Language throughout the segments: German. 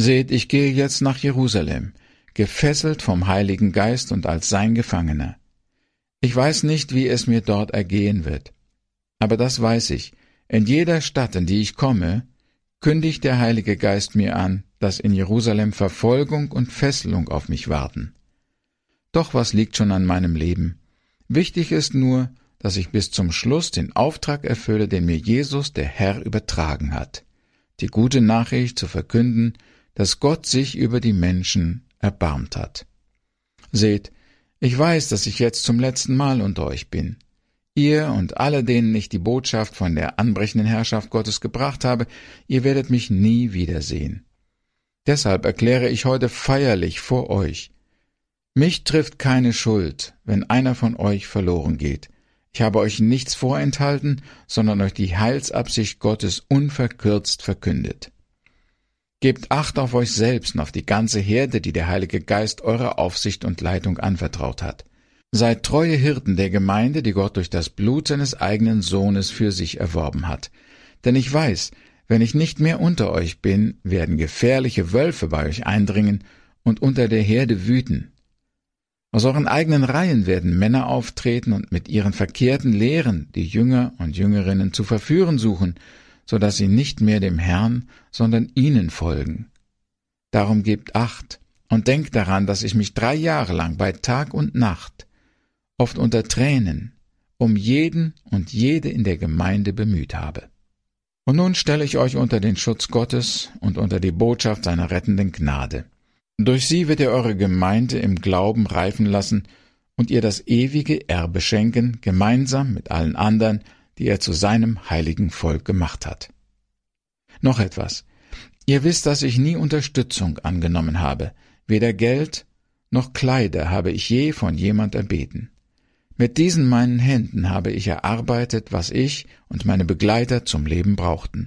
Seht, ich gehe jetzt nach Jerusalem, gefesselt vom Heiligen Geist und als sein Gefangener. Ich weiß nicht, wie es mir dort ergehen wird. Aber das weiß ich, in jeder Stadt, in die ich komme, kündigt der Heilige Geist mir an, dass in Jerusalem Verfolgung und Fesselung auf mich warten. Doch was liegt schon an meinem Leben? Wichtig ist nur, dass ich bis zum Schluss den Auftrag erfülle, den mir Jesus, der Herr, übertragen hat, die gute Nachricht zu verkünden, dass Gott sich über die Menschen erbarmt hat. Seht, ich weiß, dass ich jetzt zum letzten Mal unter euch bin. Ihr und alle, denen ich die Botschaft von der anbrechenden Herrschaft Gottes gebracht habe, ihr werdet mich nie wiedersehen. Deshalb erkläre ich heute feierlich vor euch: Mich trifft keine Schuld, wenn einer von euch verloren geht. Ich habe euch nichts vorenthalten, sondern euch die Heilsabsicht Gottes unverkürzt verkündet. Gebt Acht auf euch selbst und auf die ganze Herde, die der Heilige Geist eurer Aufsicht und Leitung anvertraut hat. Seid treue Hirten der Gemeinde, die Gott durch das Blut seines eigenen Sohnes für sich erworben hat. Denn ich weiß, wenn ich nicht mehr unter euch bin, werden gefährliche Wölfe bei euch eindringen und unter der Herde wüten. Aus euren eigenen Reihen werden Männer auftreten und mit ihren verkehrten Lehren die Jünger und Jüngerinnen zu verführen suchen, so dass sie nicht mehr dem Herrn, sondern ihnen folgen. Darum gebt Acht und denkt daran, dass ich mich 3 Jahre lang bei Tag und Nacht, oft unter Tränen, um jeden und jede in der Gemeinde bemüht habe. Und nun stelle ich euch unter den Schutz Gottes und unter die Botschaft seiner rettenden Gnade. Durch sie wird er eure Gemeinde im Glauben reifen lassen und ihr das ewige Erbe schenken, gemeinsam mit allen anderen, die er zu seinem heiligen Volk gemacht hat. Noch etwas. Ihr wisst, dass ich nie Unterstützung angenommen habe. Weder Geld noch Kleider habe ich je von jemand erbeten. Mit diesen meinen Händen habe ich erarbeitet, was ich und meine Begleiter zum Leben brauchten.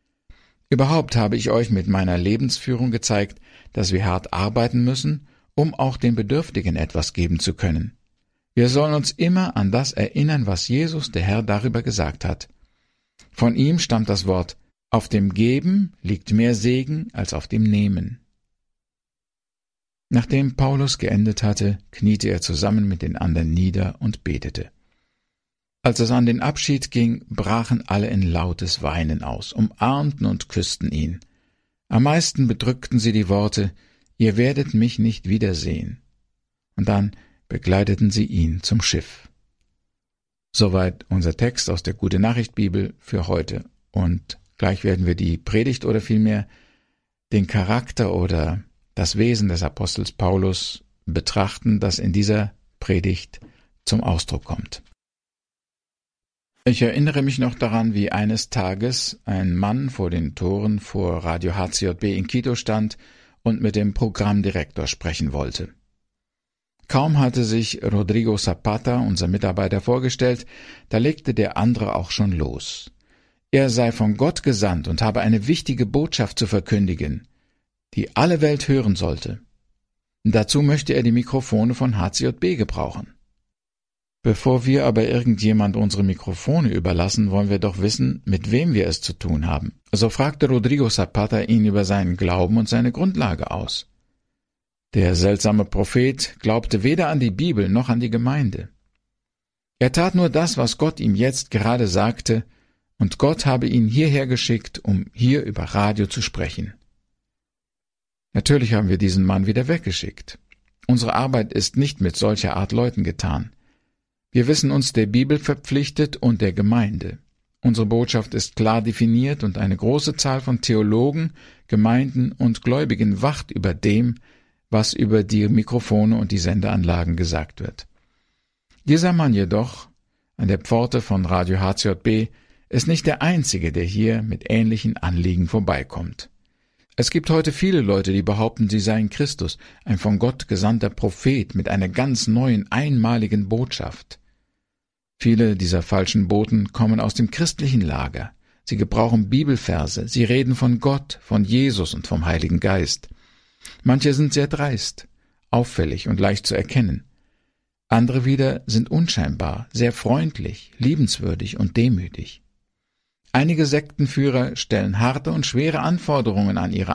Überhaupt habe ich euch mit meiner Lebensführung gezeigt, dass wir hart arbeiten müssen, um auch den Bedürftigen etwas geben zu können. Wir sollen uns immer an das erinnern, was Jesus, der Herr, darüber gesagt hat. Von ihm stammt das Wort: Auf dem Geben liegt mehr Segen als auf dem Nehmen. Nachdem Paulus geendet hatte, kniete er zusammen mit den anderen nieder und betete. Als es an den Abschied ging, brachen alle in lautes Weinen aus, umarmten und küssten ihn. Am meisten bedrückten sie die Worte: Ihr werdet mich nicht wiedersehen. Und dann begleiteten sie ihn zum Schiff. Soweit unser Text aus der Gute-Nachricht-Bibel für heute. Und gleich werden wir die Predigt oder vielmehr den Charakter oder das Wesen des Apostels Paulus betrachten, das in dieser Predigt zum Ausdruck kommt. Ich erinnere mich noch daran, wie eines Tages ein Mann vor den Toren vor Radio HCJB in Quito stand und mit dem Programmdirektor sprechen wollte. Kaum hatte sich Rodrigo Zapata, unser Mitarbeiter, vorgestellt, da legte der andere auch schon los. Er sei von Gott gesandt und habe eine wichtige Botschaft zu verkündigen, die alle Welt hören sollte. Dazu möchte er die Mikrofone von HCJB gebrauchen. Bevor wir aber irgendjemand unsere Mikrofone überlassen, wollen wir doch wissen, mit wem wir es zu tun haben. So fragte Rodrigo Zapata ihn über seinen Glauben und seine Grundlage aus. Der seltsame Prophet glaubte weder an die Bibel noch an die Gemeinde. Er tat nur das, was Gott ihm jetzt gerade sagte, und Gott habe ihn hierher geschickt, um hier über Radio zu sprechen. Natürlich haben wir diesen Mann wieder weggeschickt. Unsere Arbeit ist nicht mit solcher Art Leuten getan. Wir wissen uns der Bibel verpflichtet und der Gemeinde. Unsere Botschaft ist klar definiert und eine große Zahl von Theologen, Gemeinden und Gläubigen wacht über dem, was über die Mikrofone und die Sendeanlagen gesagt wird. Dieser Mann jedoch, an der Pforte von Radio HCJB, ist nicht der Einzige, der hier mit ähnlichen Anliegen vorbeikommt. Es gibt heute viele Leute, die behaupten, sie seien Christus, ein von Gott gesandter Prophet mit einer ganz neuen, einmaligen Botschaft. Viele dieser falschen Boten kommen aus dem christlichen Lager. Sie gebrauchen Bibelverse, sie reden von Gott, von Jesus und vom Heiligen Geist. Manche sind sehr dreist, auffällig und leicht zu erkennen. Andere wieder sind unscheinbar, sehr freundlich, liebenswürdig und demütig. Einige Sektenführer stellen harte und schwere Anforderungen an ihre